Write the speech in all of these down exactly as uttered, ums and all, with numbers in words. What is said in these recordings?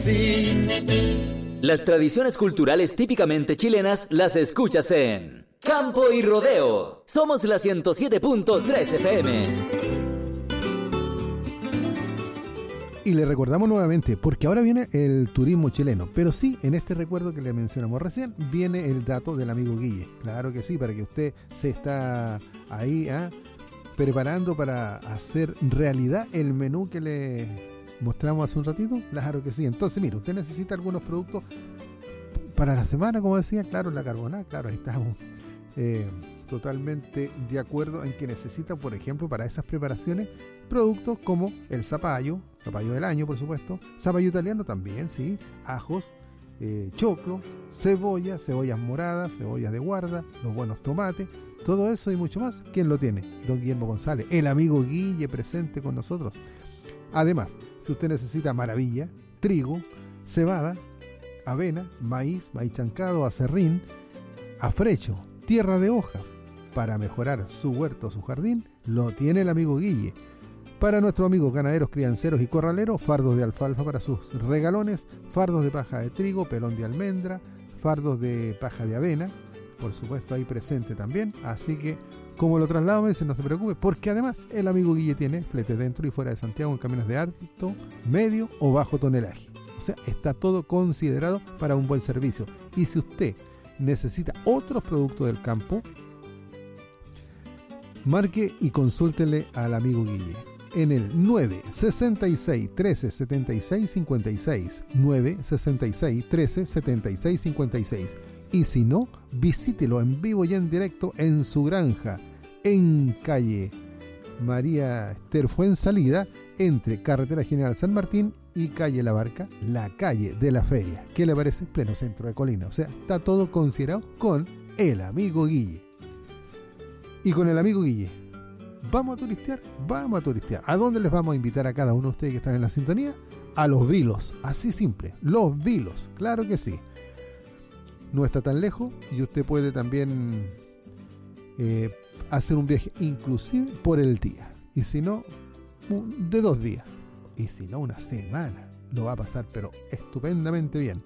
Sí. Las tradiciones culturales típicamente chilenas las escuchas en Campo y Rodeo. Somos la ciento siete punto tres F M. Y le recordamos nuevamente, porque ahora viene el turismo chileno, pero sí, en este recuerdo que le mencionamos recién, viene el dato del amigo Guille. Claro que sí, para que usted se está ahí ¿eh? preparando para hacer realidad el menú que le mostramos hace un ratito. Claro que sí. Entonces, mire, usted necesita algunos productos para la semana, como decía, claro, la carbonada, claro, ahí estamos eh, totalmente de acuerdo en que necesita, por ejemplo, para esas preparaciones, productos como el zapallo, zapallo del año, por supuesto, zapallo italiano también, sí, ajos, eh, choclo, cebolla, cebollas moradas, cebollas de guarda, los buenos tomates, todo eso y mucho más. ¿Quién lo tiene? Don Guillermo González, el amigo Guille presente con nosotros. Además, si usted necesita maravilla, trigo, cebada, avena, maíz, maíz chancado, acerrín, afrecho, tierra de hoja, para mejorar su huerto o su jardín, lo tiene el amigo Guille. Para nuestros amigos ganaderos, crianceros y corraleros, fardos de alfalfa para sus regalones, fardos de paja de trigo, pelón de almendra, fardos de paja de avena, por supuesto ahí presente también. Así que, como lo traslado, ese no se preocupe, porque además el amigo Guille tiene flete dentro y fuera de Santiago en camiones de alto, medio o bajo tonelaje. O sea, está todo considerado para un buen servicio. Y si usted necesita otros productos del campo, marque y consúltele al amigo Guille en el nueve sesenta y seis, trece, setenta y seis, cincuenta y seis, nueve sesenta y seis, trece, setenta y seis, cincuenta y seis. Y si no, visítelo en vivo y en directo en su granja, en calle María Esther Fuensalida, entre Carretera General San Martín y calle La Barca, la calle de la feria. ¿Qué le parece? Pleno centro de Colina. O sea, está todo considerado con el amigo Guille. Y con el amigo Guille, ¿vamos a turistear? Vamos a turistear. ¿A dónde les vamos a invitar a cada uno de ustedes que están en la sintonía? A Los Vilos. Así simple, Los Vilos. Claro que sí. No está tan lejos y usted puede también eh, hacer un viaje inclusive por el día. Y si no, de dos días. Y si no, una semana. Lo va a pasar, pero estupendamente bien.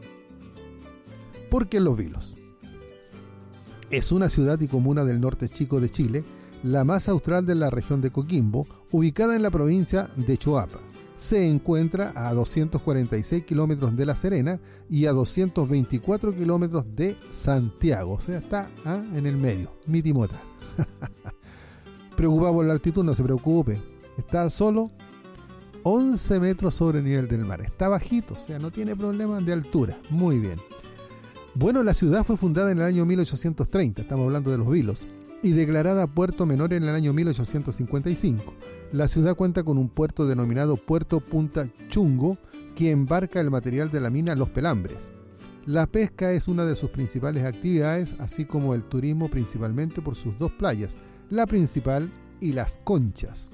Porque Los Vilos es una ciudad y comuna del norte chico de Chile, la más austral de la región de Coquimbo, ubicada en la provincia de Choapa. Se encuentra a doscientos cuarenta y seis kilómetros de La Serena y a doscientos veinticuatro kilómetros de Santiago. O sea, está ¿ah? en el medio, mitimota. Preocupado por la altitud, no se preocupe. Está solo once metros sobre el nivel del mar. Está bajito, o sea, no tiene problemas de altura. Muy bien. Bueno, la ciudad fue fundada en el año mil ochocientos treinta, estamos hablando de Los Vilos, y declarada puerto menor en el año mil ochocientos cincuenta y cinco. La ciudad cuenta con un puerto denominado Puerto Punta Chungo, que embarca el material de la mina Los Pelambres. La pesca es una de sus principales actividades, así como el turismo, principalmente por sus dos playas, la principal y Las Conchas.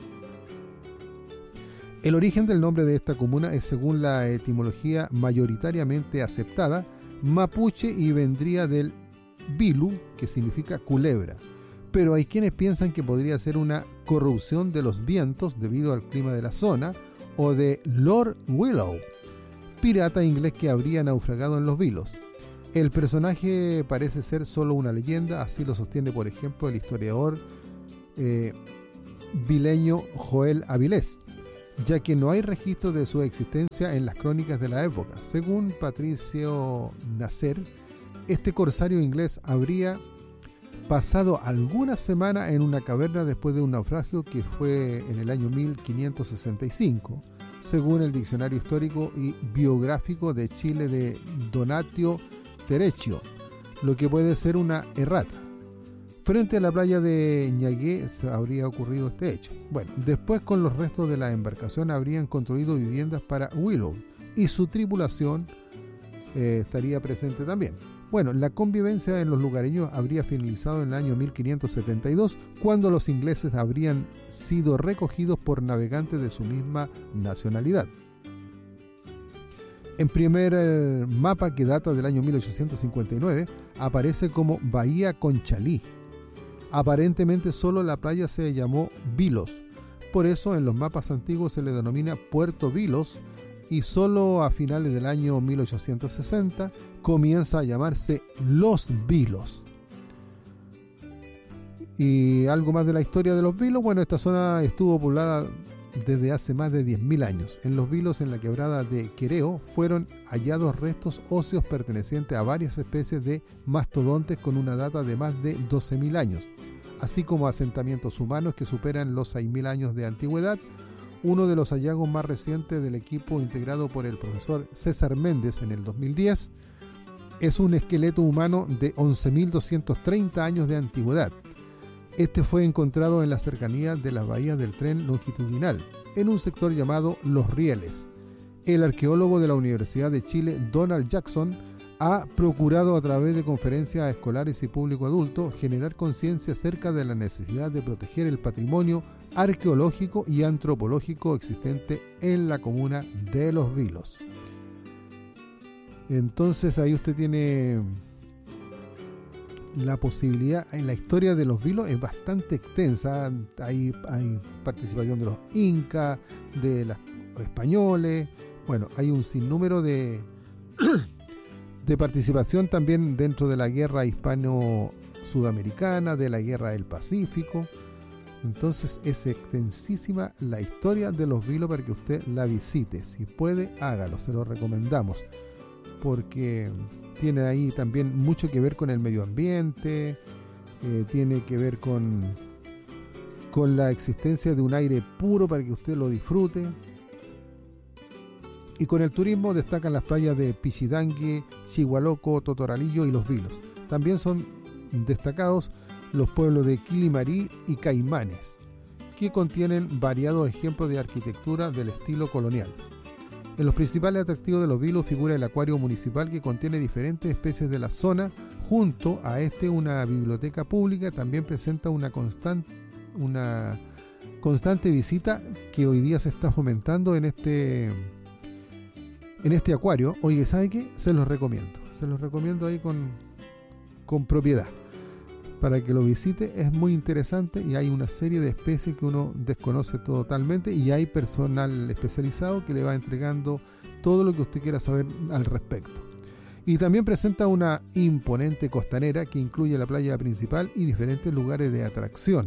El origen del nombre de esta comuna es, según la etimología mayoritariamente aceptada, mapuche y vendría del vilu, que significa culebra. Pero hay quienes piensan que podría ser una corrupción de los vientos debido al clima de la zona, o de Lord Willow, pirata inglés que habría naufragado en Los Vilos. El personaje parece ser solo una leyenda, así lo sostiene por ejemplo el historiador eh, vileño Joel Avilés, ya que no hay registro de su existencia en las crónicas de la época. Según Patricio Nasser, este corsario inglés habría pasado algunas semanas en una caverna después de un naufragio que fue en el año mil quinientos sesenta y cinco, según el Diccionario Histórico y Biográfico de Chile de Donatio Tereccio, lo que puede ser una errata. Frente a la playa de Ñagué habría ocurrido este hecho. Bueno, después con los restos de la embarcación habrían construido viviendas para Willow y su tripulación eh, estaría presente también. Bueno, la convivencia en los lugareños habría finalizado en el año mil quinientos setenta y dos, cuando los ingleses habrían sido recogidos por navegantes de su misma nacionalidad. En primer eh, mapa, que data del año mil ochocientos cincuenta y nueve, aparece como Bahía Conchalí. Aparentemente solo la playa se llamó Vilos, por eso en los mapas antiguos se le denomina Puerto Vilos y solo a finales del año mil ochocientos sesenta comienza a llamarse Los Vilos. Y algo más de la historia de Los Vilos. Bueno, esta zona estuvo poblada desde hace más de diez mil años. En Los Vilos, en la quebrada de Quereo, fueron hallados restos óseos pertenecientes a varias especies de mastodontes con una data de más de doce mil años, así como asentamientos humanos que superan los seis mil años de antigüedad. Uno de los hallazgos más recientes del equipo integrado por el profesor César Méndez en el dos mil diez es un esqueleto humano de once mil doscientos treinta años de antigüedad. Este fue encontrado en las cercanías de las bahías del tren longitudinal, en un sector llamado Los Rieles. El arqueólogo de la Universidad de Chile, Donald Jackson, ha procurado a través de conferencias a escolares y público adulto generar conciencia acerca de la necesidad de proteger el patrimonio arqueológico y antropológico existente en la comuna de Los Vilos. Entonces ahí usted tiene la posibilidad. En la historia de Los Vilos es bastante extensa. Hay, hay participación de los incas, de los españoles. Bueno, hay un sinnúmero de de participación también dentro de la guerra hispano-sudamericana, de la guerra del Pacífico. Entonces es extensísima la historia de Los Vilos para que usted la visite. Si puede, hágalo, se lo recomendamos, porque tiene ahí también mucho que ver con el medio ambiente, eh, tiene que ver con, con la existencia de un aire puro para que usted lo disfrute. Y con el turismo destacan las playas de Pichidangue, Chihualoco, Totoralillo y Los Vilos. También son destacados los pueblos de Quilimarí y Caimanes, que contienen variados ejemplos de arquitectura del estilo colonial. En los principales atractivos de Los Vilos figura el acuario municipal, que contiene diferentes especies de la zona. Junto a este, una biblioteca pública también presenta una constante, una constante visita que hoy día se está fomentando en este, en este acuario. Oye, ¿sabe qué? Se los recomiendo. Se los recomiendo ahí con, con propiedad, para que lo visite. Es muy interesante y hay una serie de especies que uno desconoce totalmente, y hay personal especializado que le va entregando todo lo que usted quiera saber al respecto. Y también presenta una imponente costanera que incluye la playa principal y diferentes lugares de atracción.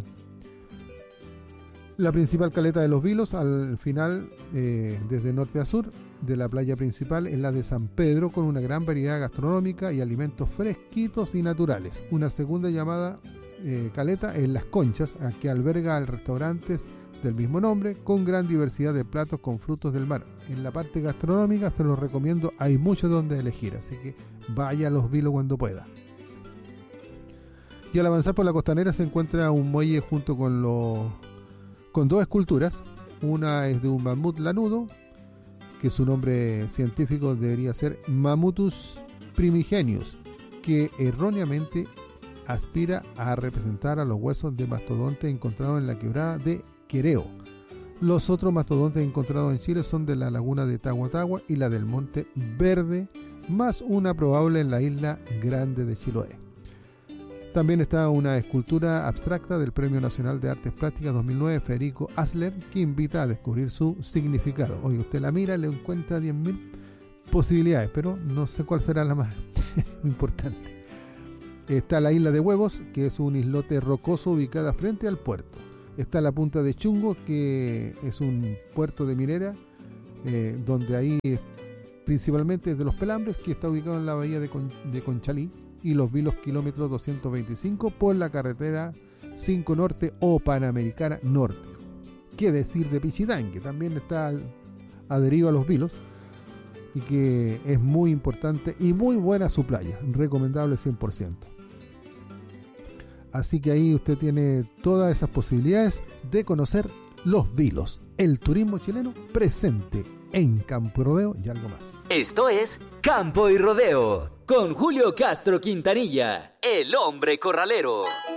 La principal caleta de Los Vilos, al final, eh, desde norte a sur de la playa principal, es la de San Pedro, con una gran variedad gastronómica y alimentos fresquitos y naturales. Una segunda llamada eh, caleta es Las Conchas, que alberga restaurantes del mismo nombre, con gran diversidad de platos con frutos del mar. En la parte gastronómica se los recomiendo, hay mucho donde elegir, así que vaya a Los Vilos cuando pueda. Y al avanzar por la costanera se encuentra un muelle junto con los con dos esculturas. Una es de un mamut lanudo, que su nombre científico debería ser Mammutus primigenius, que erróneamente aspira a representar a los huesos de mastodonte encontrados en la quebrada de Quereo. Los otros mastodontes encontrados en Chile son de la laguna de Tahuatahua y la del Monte Verde, más una probable en la isla Grande de Chiloé. También está una escultura abstracta del Premio Nacional de Artes Plásticas dos mil nueve, Federico Asler, que invita a descubrir su significado. Hoy usted la mira, le encuentra diez mil posibilidades, pero no sé cuál será la más importante. Está la isla de Huevos, que es un islote rocoso ubicada frente al puerto. Está la punta de Chungo, que es un puerto de minera, eh, donde ahí principalmente es de los Pelambres, que está ubicado en la bahía de, Con- de Conchalí, y Los Vilos, kilómetro doscientos veinticinco, por la carretera cinco Norte o Panamericana Norte. ¿Qué decir de Pichidán, que también está adherido a Los Vilos y que es muy importante y muy buena su playa, recomendable cien por ciento? Así que ahí usted tiene todas esas posibilidades de conocer Los Vilos, el turismo chileno presente en Campo y Rodeo y algo más. Esto es Campo y Rodeo con Julio Castro Quintanilla, el hombre corralero.